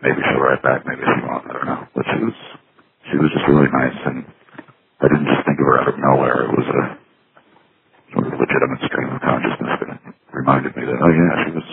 maybe she'll write back, maybe she won't, I don't know. But she was just really nice, and I didn't just think of her out of nowhere. It was a sort of legitimate stream of consciousness that reminded me that, oh yeah, she was